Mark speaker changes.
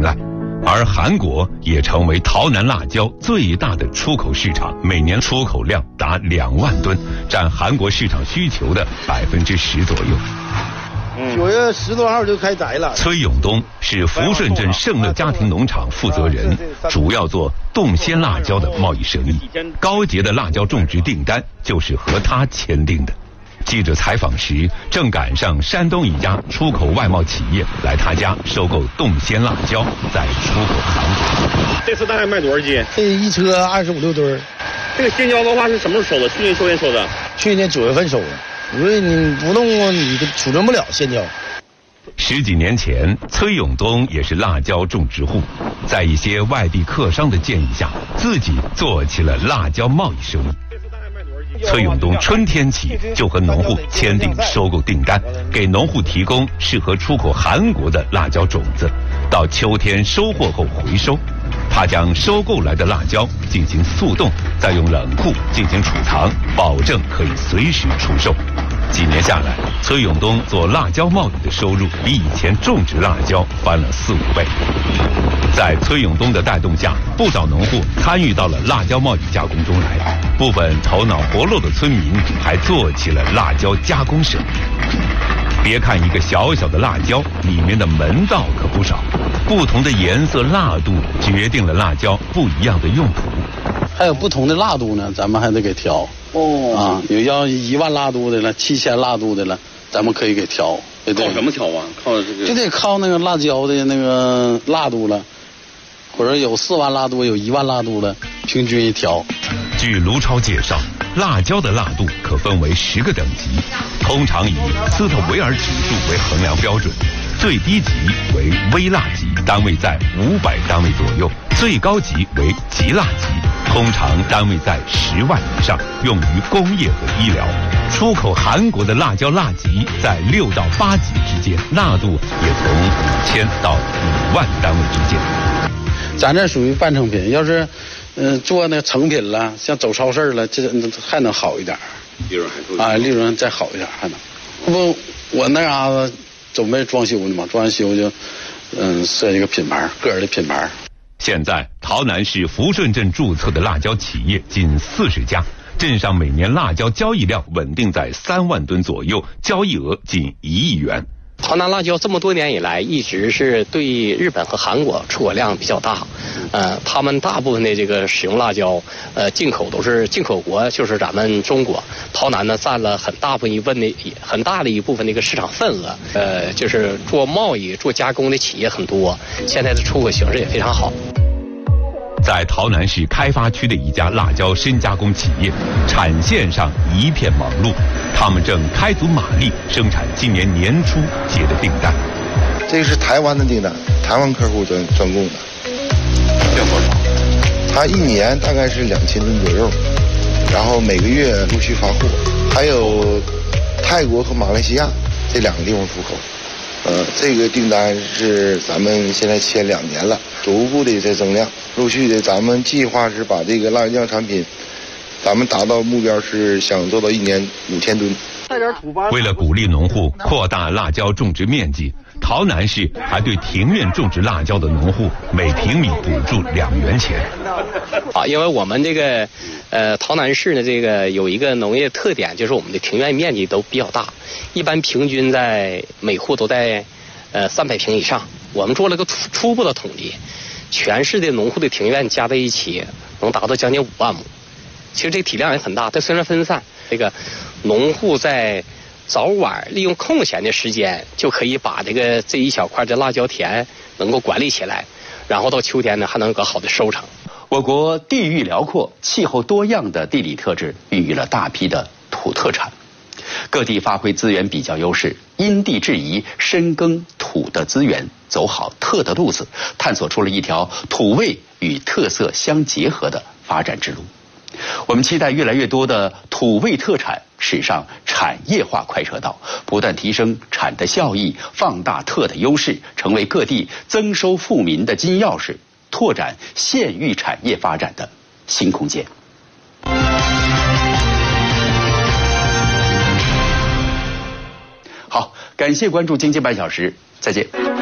Speaker 1: 赖。而韩国也成为陶南辣椒最大的出口市场，每年出口量达2万吨，占韩国市场需求的10%左右。
Speaker 2: 9月10多号就开摘了。
Speaker 1: 崔永东是福顺镇盛乐家庭农场负责人，主要做冻鲜辣椒的贸易生意。高洁的辣椒种植订单就是和他签订的。记者采访时，正赶上山东一家出口外贸企业来他家收购冻鲜辣椒，再出口韩国。
Speaker 3: 这次大概卖多少斤？
Speaker 2: 这一车25、6吨。
Speaker 3: 这个鲜椒的话是什么时候收的？去年秋天收的。
Speaker 2: 去年9月份收的。因为你不弄你储存不了鲜椒。
Speaker 1: 10几年前，崔永东也是辣椒种植户，在一些外地客商的建议下，自己做起了辣椒贸易生意。崔永东春天起就和农户签订收购订单，给农户提供适合出口韩国的辣椒种子，到秋天收获后回收。他将收购来的辣椒进行速冻，再用冷库进行储藏，保证可以随时出售。几年下来，崔永东做辣椒贸易的收入比以前种植辣椒翻了4、5倍。在崔永东的带动下，不少农户参与到了辣椒贸易加工中来，部分头脑活络的村民还做起了辣椒加工生意。别看一个小小的辣椒，里面的门道可不少，不同的颜色辣度决定了辣椒不一样的用途。
Speaker 4: 还有不同的辣度呢，咱们还得给调。有要1万辣度的了，7000辣度的了，咱们可以给调。对对。
Speaker 3: 靠什么调啊？靠这个。
Speaker 4: 就得靠那个辣椒的那个辣度了，或者有4万辣度，有1万辣度的，平均一调。
Speaker 1: 据卢超介绍，辣椒的辣度可分为10个等级，通常以斯特维尔指数为衡量标准。最低级为微辣级，单位在500单位左右；最高级为极辣级，通常单位在10万以上，用于工业和医疗。出口韩国的辣椒辣级在6到8级之间，辣度也从5000到5万单位之间。
Speaker 4: 咱这属于半成品，要是做那成品了，像走超市了，这还能好一点，
Speaker 3: 利润还够
Speaker 4: 利润再好一点还能。不，我那嘎子准备装修呢嘛，装完修就设一个品牌，个人的品牌。
Speaker 1: 现在陶南市福顺镇注册的辣椒企业近40家，镇上每年辣椒交易量稳定在3万吨左右，交易额近1亿元。
Speaker 5: 陶南辣椒这么多年以来一直是对日本和韩国出口量比较大，他们大部分的这个使用辣椒，进口都是进口国，就是咱们中国。陶南呢占了很大的一部分的一个市场份额，就是做贸易、做加工的企业很多，现在的出口形势也非常好。
Speaker 1: 在陶南市开发区的一家辣椒深加工企业，产线上一片忙碌，他们正开足马力生产今年年初接的订单。
Speaker 6: 这个是台湾的订单，台湾客户专供的。
Speaker 3: 要多少？
Speaker 6: 他1年大概是2000吨左右，然后每个月陆续发货。还有泰国和马来西亚这2个地方出口。这个订单是咱们现在签2年了，逐步的在增量，陆续的咱们计划是把这个辣椒产品，咱们达到目标是想做到1年5000吨。
Speaker 1: 为了鼓励农户扩大辣椒种植面积，陶南市还对庭院种植辣椒的农户每平米补助2元钱。
Speaker 5: 因为我们这个陶南市呢，这个有一个农业特点，就是我们的庭院面积都比较大，一般平均在每户都在300平以上。我们做了个初步的统计，全市的农户的庭院加在一起能达到将近5万亩。其实这体量也很大，但虽然分散，这个农户在早晚利用空闲的时间，就可以把这一小块的辣椒田能够管理起来，然后到秋天呢还能有个好的收成。
Speaker 7: 我国地域辽阔、气候多样的地理特质，孕育了大批的土特产。各地发挥资源比较优势，因地制宜，深耕土的资源，走好特的路子，探索出了一条土味与特色相结合的发展之路。我们期待越来越多的土味特产驶上产业化快车道，不断提升产的效益，放大特的优势，成为各地增收富民的金钥匙，拓展县域产业发展的新空间。好，感谢关注经济半小时，再见。